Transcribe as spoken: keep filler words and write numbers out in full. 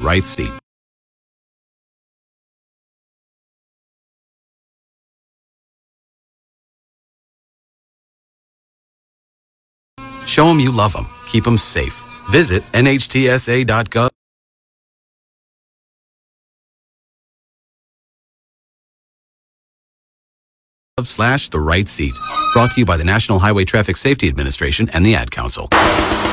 right seat. Show them you love them. Keep them safe. Visit N H T S A dot gov slash the right seat. Brought to you by the National Highway Traffic Safety Administration and the Ad Council.